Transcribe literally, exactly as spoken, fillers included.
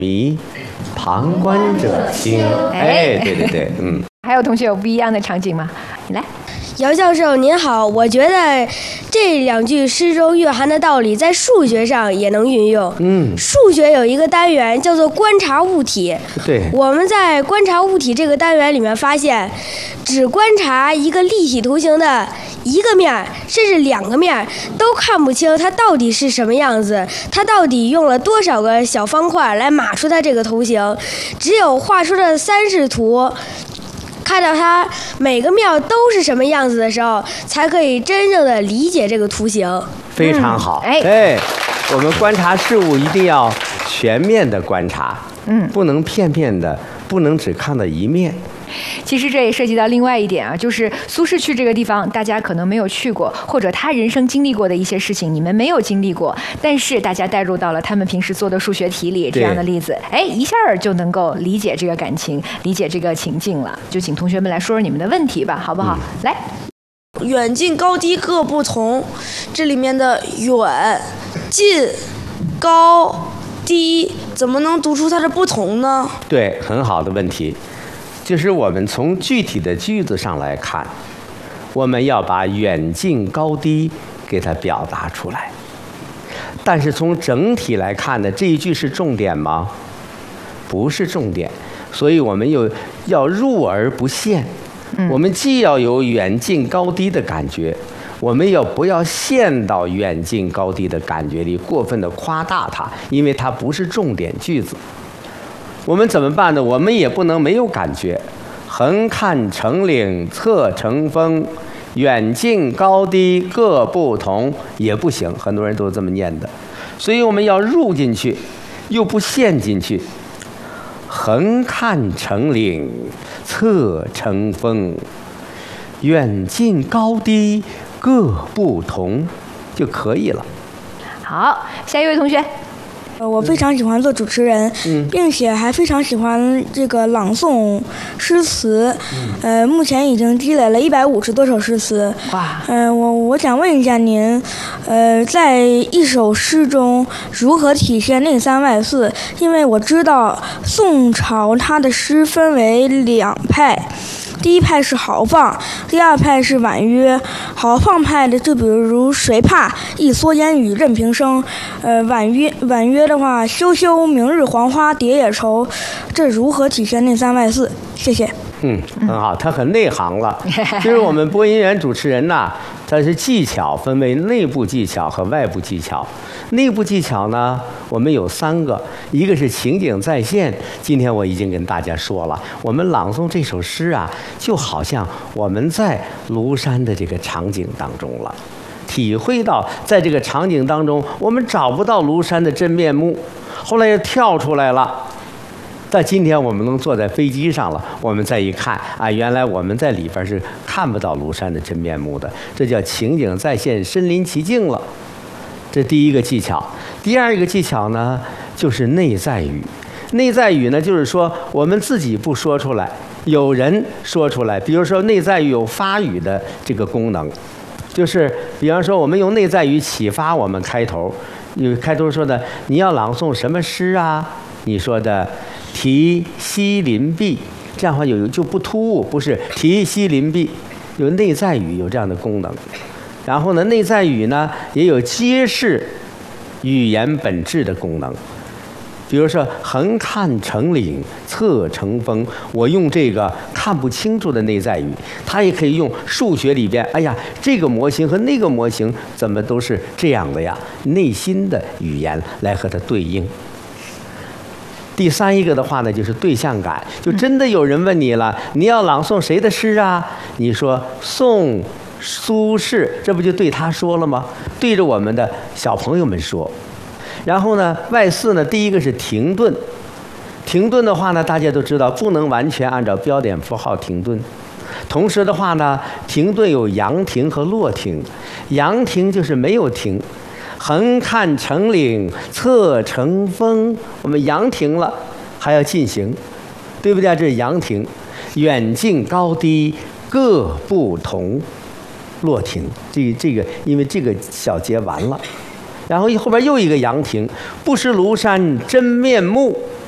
迷，旁观者清。哎，对对对，嗯。 还有同学有不一样的场景吗？你来。 姚教授您好，我觉得这两句诗中蕴含的道理在数学上也能运用。 嗯， 数学有一个单元叫做观察物体。 对， 我们在观察物体这个单元里面发现，只观察一个立体图形的一个面，甚至两个面，都看不清它到底是什么样子，它到底用了多少个小方块来码出它这个图形。只有画出了三视图，看到它每个面都是什么样子的时候，才可以真正的理解这个图形。 非常好。 嗯、哎， 对，我们观察事物一定要全面的观察， 嗯， 不能片片的，不能只看到一面。 其实这也涉及到另外一点啊，就是苏轼去这个地方，大家可能没有去过，或者他人生经历过的一些事情，你们没有经历过，但是大家带入到了他们平时做的数学题里这样的例子，哎，一下儿就能够理解这个感情，理解这个情境了。就请同学们来说说你们的问题吧，好不好？嗯、来， 远近高低各不同，这里面的远、近、高、低，怎么能读出它的不同呢？ 对，很好的问题。就是我们从具体的句子上来看，我们要把远近高低给它表达出来。但是从整体来看呢，这一句是重点吗？不是重点，所以我们又要入而不陷。我们既要有远近高低的感觉，我们要不要陷到远近高低的感觉里，过分的夸大它，因为它不是重点句子。我们怎么办呢？我们也不能没有感觉。横看成岭侧成峰，远近高低各不同也不行，很多人都这么念的。所以我们要入进去，又不陷进去。横看成岭侧成峰，远近高低各不同就可以了。 好，下一位同学。 我非常喜欢做主持人， 嗯、 并且还非常喜欢这个朗诵诗词。嗯、呃，目前已经积累了一百五十多首诗词。 哇！ 嗯、呃，我我想问一下您，呃，在一首诗中如何体现内三外四？因为我知道宋朝它的诗分为两派。第一派是豪放，第二派是婉约。豪放派的就比如谁怕一蓑烟雨任平生，呃，婉约婉约的话，羞羞明日黄花蝶也愁。这如何体现内三外四？谢谢。 嗯，很好，他很内行了。就是我们播音员主持人呐，他是技巧分为内部技巧和外部技巧。内部技巧呢，我们有三个，一个是情景再现。今天我已经跟大家说了，我们朗诵这首诗啊，就好像我们在庐山的这个场景当中了，体会到在这个场景当中，我们找不到庐山的真面目，后来又跳出来了。但今天我们能坐在飞机上了，我们再一看啊，原来我们在里边是看不到庐山的真面目的，这叫情景再现，身临其境了。这第一个技巧。第二个技巧呢，就是内在语。内在语呢，就是说我们自己不说出来，有人说出来。比如说内在语有发语的这个功能，就是比方说我们用内在语启发我们开头。有开头说的，你要朗诵什么诗啊？你说的题西林壁，这样的话有就不突兀，不是题西林壁，有内在语有这样的功能。然后呢，内在语呢也有揭示语言本质的功能。比如说横看成岭侧成峰，我用这个看不清楚的内在语，它也可以用数学里边，哎呀，这个模型和那个模型怎么都是这样的呀，内心的语言来和它对应。第三一个的话呢，就是对象感，就真的有人问你了，你要朗诵谁的诗啊？你说宋苏轼，这不就对他说了吗？对着我们的小朋友们说。然后呢，外四呢，第一个是停顿。停顿的话呢，大家都知道不能完全按照标点符号停顿。同时的话呢，停顿有扬停和落停。扬停就是没有停。横看成岭侧成峰，我们扬停了，还要进行，对不对？这是扬停。远近高低各不同，落停。这这个，因为这个小节完了。然后后边又一个扬停，不识庐山真面目，